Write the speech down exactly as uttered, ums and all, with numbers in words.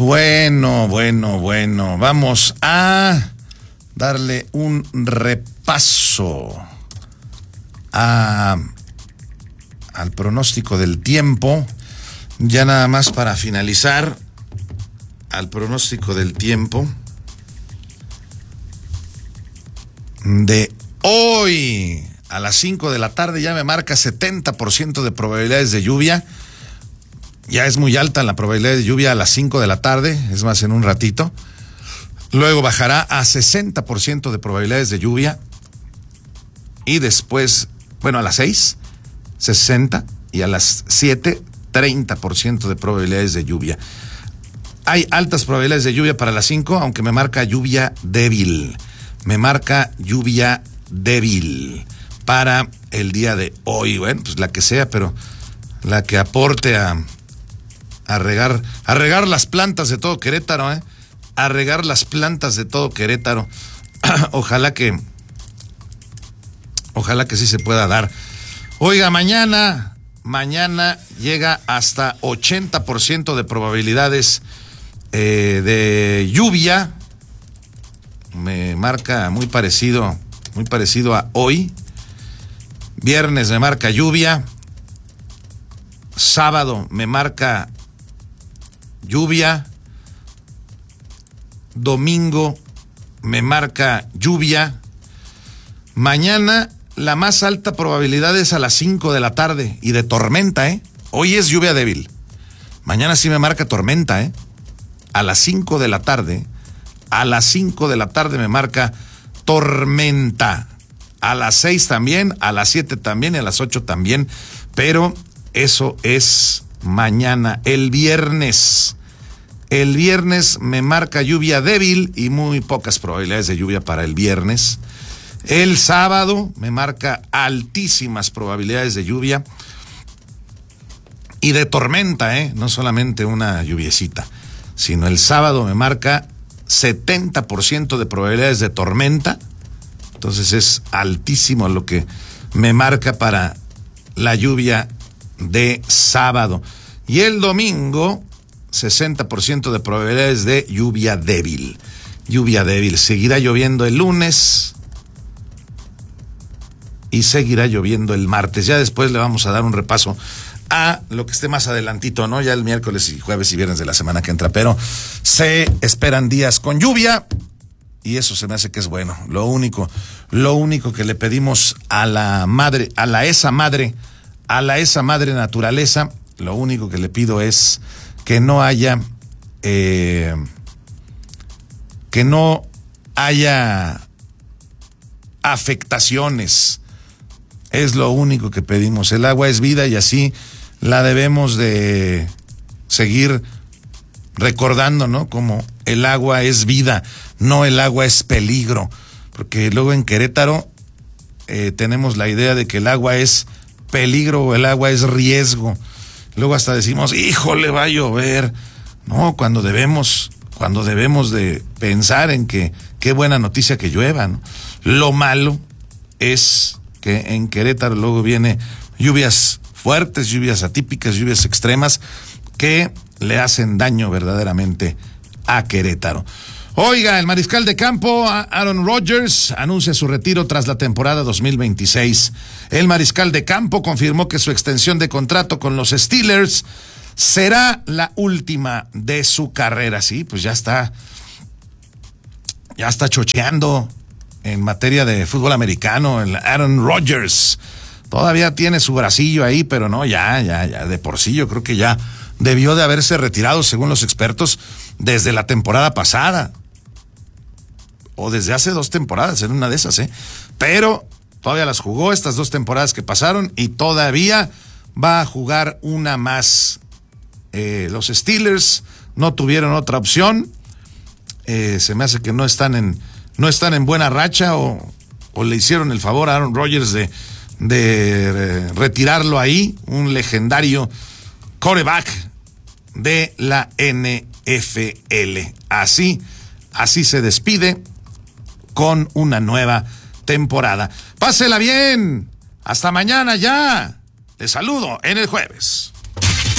Bueno, bueno, bueno. Vamos a darle un repaso a, al pronóstico del tiempo. Ya nada más para finalizar, al pronóstico del tiempo de hoy. A las cinco de la tarde ya me marca setenta por ciento de probabilidades de lluvia. Ya es muy alta la probabilidad de lluvia a las cinco de la tarde, es más, en un ratito. Luego bajará a sesenta por ciento de probabilidades de lluvia. Y después, bueno, a las seis, sesenta. Y a las siete, treinta por ciento de probabilidades de lluvia. Hay altas probabilidades de lluvia para las cinco, aunque me marca lluvia débil. Me marca lluvia débil para el día de hoy. Bueno, pues la que sea, pero la que aporte a... A regar, a regar las plantas de todo Querétaro, ¿eh? A regar las plantas de todo Querétaro. Ojalá que, ojalá que sí se pueda dar. Oiga, mañana, mañana llega hasta ochenta por ciento de probabilidades eh, de lluvia. Me marca muy parecido, muy parecido a hoy. Viernes me marca lluvia. Sábado me marca lluvia. Domingo me marca lluvia. Mañana la más alta probabilidad es a las cinco de la tarde y de tormenta, ¿eh? Hoy es lluvia débil. Mañana sí me marca tormenta, ¿eh? A las cinco de la tarde. A las cinco de la tarde me marca tormenta. A las seis también, a las siete también y a las ocho también. Pero eso es mañana. El viernes. El viernes me marca lluvia débil y muy pocas probabilidades de lluvia para el viernes. El sábado me marca altísimas probabilidades de lluvia y de tormenta, ¿eh? No solamente una lluviecita, sino el sábado me marca setenta por ciento de probabilidades de tormenta. Entonces es altísimo lo que me marca para la lluvia de sábado. Y el domingo, sesenta por ciento de probabilidades de lluvia débil. Lluvia débil. Seguirá lloviendo el lunes y seguirá lloviendo el martes. Ya después le vamos a dar un repaso a lo que esté más adelantito, ¿no? Ya el miércoles y jueves y viernes de la semana que entra. Pero se esperan días con lluvia y eso se me hace que es bueno. Lo único, lo único que le pedimos a la madre, a la esa madre, a la esa madre naturaleza, lo único que le pido es que no haya, eh, que no haya afectaciones. Es lo único que pedimos. El agua es vida y así la debemos de seguir recordando, ¿no? Como el agua es vida, no el agua es peligro. Porque luego en Querétaro eh, tenemos la idea de que el agua es peligro o el agua es riesgo. Luego hasta decimos, híjole, va a llover. No, cuando debemos, cuando debemos de pensar en que qué buena noticia que llueva, ¿no? Lo malo es que en Querétaro luego viene lluvias fuertes, lluvias atípicas, lluvias extremas que le hacen daño verdaderamente a Querétaro. Oiga, el mariscal de campo Aaron Rodgers anuncia su retiro tras la temporada dos mil veintiséis. El mariscal de campo confirmó que su extensión de contrato con los Steelers será la última de su carrera. Sí, pues ya está, ya está chocheando en materia de fútbol americano, el Aaron Rodgers. Todavía tiene su bracillo ahí, pero no, ya, ya, ya, de por sí yo creo que ya debió de haberse retirado, según los expertos, desde la temporada pasada. O desde hace dos temporadas, en una de esas, ¿eh? Pero todavía las jugó estas dos temporadas que pasaron y todavía va a jugar una más. Eh, los Steelers no tuvieron otra opción. Eh, se me hace que no están en, no están en buena racha o, o le hicieron el favor a Aaron Rodgers de, de retirarlo ahí, un legendario quarterback de la N F L. Así, así se despide con una nueva temporada. Pásela bien. Hasta mañana ya. Les saludo en el jueves.